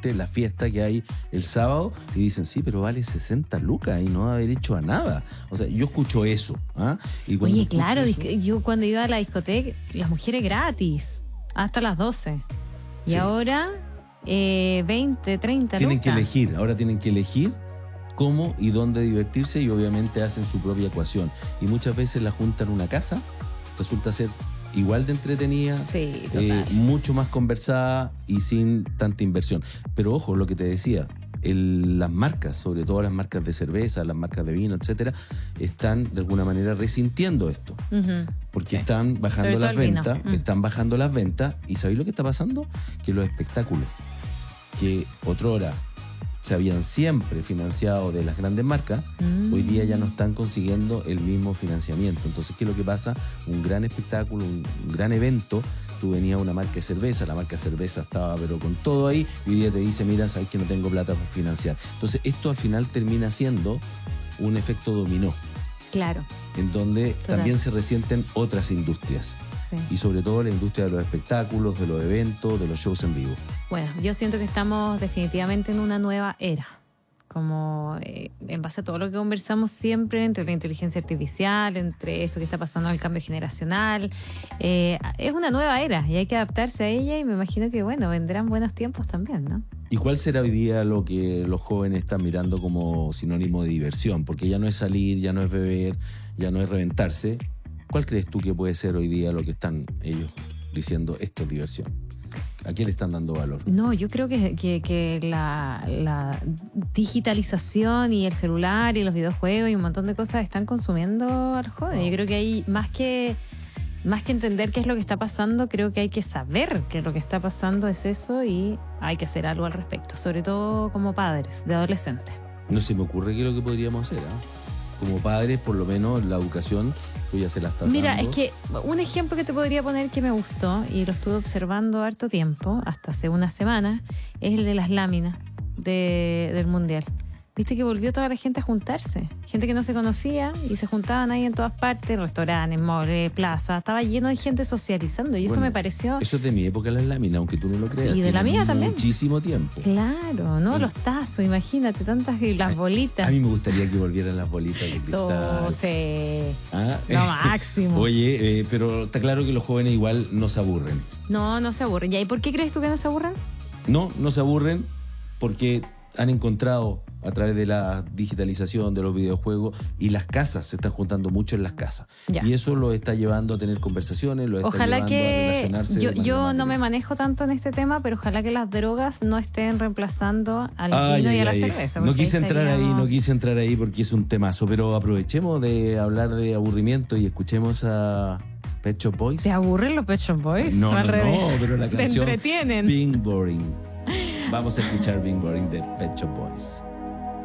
obviamente la fiesta que hay el sábado y dicen, sí, pero vale 60 lucas y no va a haber hecho a nada. O sea, yo escucho eso. Y oye, claro, eso, yo cuando iba a la discoteca, las mujeres gratis, hasta las 12. Y sí. Ahora 20, 30 tienen lucas. Que elegir, ahora tienen que elegir cómo y dónde divertirse y obviamente hacen su propia ecuación. Y muchas veces la juntan en una casa, resulta ser igual de entretenida, sí, mucho más conversada y sin tanta inversión. Pero ojo, lo que te decía, las marcas, sobre todo las marcas de cerveza, las marcas de vino, etcétera, están de alguna manera resintiendo esto. Porque sí. Están bajando las ventas, están bajando las ventas. ¿Y sabéis lo que está pasando? Que los espectáculos, que otrora se habían siempre financiado de las grandes marcas, hoy día ya no están consiguiendo el mismo financiamiento. Entonces, ¿qué es lo que pasa? Un gran espectáculo, un gran evento, tú venías a una marca de cerveza, la marca de cerveza estaba pero con todo ahí, y hoy día te dice, mira, sabes que no tengo plata para financiar. Entonces, esto al final termina siendo un efecto dominó. Claro. En donde también se resienten otras industrias. Sí. Y sobre todo la industria de los espectáculos, de los eventos, de los shows en vivo. Bueno, yo siento que estamos definitivamente en una nueva era. Como en base a todo lo que conversamos siempre, entre la inteligencia artificial, entre esto que está pasando en el cambio generacional. Es una nueva era y hay que adaptarse a ella y me imagino que, bueno, vendrán buenos tiempos también, ¿no? ¿Y cuál será hoy día lo que los jóvenes están mirando como sinónimo de diversión? Porque ya no es salir, ya no es beber, ya no es reventarse. ¿Cuál crees tú que puede ser hoy día lo que están ellos diciendo esto es diversión? ¿A quién le están dando valor? No, yo creo que la digitalización y el celular y los videojuegos y un montón de cosas están consumiendo a los jóvenes. Yo creo que hay más que entender qué es lo que está pasando, creo que hay que saber que lo que está pasando es eso y hay que hacer algo al respecto, sobre todo como padres de adolescentes. No se me ocurre qué es lo que podríamos hacer, Como padres, por lo menos la educación, tú ya se la estás dando. Mira, es que un ejemplo que te podría poner que me gustó y lo estuve observando harto tiempo, hasta hace una semana, es el de las láminas del Mundial. Viste que volvió toda la gente a juntarse. Gente que no se conocía y se juntaban ahí en todas partes, restaurantes, malls, plazas. Estaba lleno de gente socializando y eso me pareció... Eso es de mi época, las láminas, aunque tú no lo creas. Y de la mía también. Muchísimo tiempo. Claro, ¿no? Los tazos, imagínate, tantas y las bolitas. A mí me gustaría que volvieran las bolitas de cristal. Lo máximo. Oye, pero está claro que los jóvenes igual no se aburren. No se aburren. ¿Y por qué crees tú que no se aburren? No se aburren porque han encontrado a través de la digitalización de los videojuegos y las casas, se están juntando mucho en las casas. Ya. Y eso lo está llevando a tener conversaciones, lo está llevando a relacionarse. Yo no me manejo tanto en este tema, pero ojalá que las drogas no estén reemplazando al vino y a la cerveza. No quise entrar ahí porque es un temazo, pero aprovechemos de hablar de aburrimiento y escuchemos a Pet Shop Boys. ¿Te aburren los Pet Shop Boys? No, pero la canción te entretienen. Being Boring. Vamos a escuchar Being Boring de Pet Shop Boys.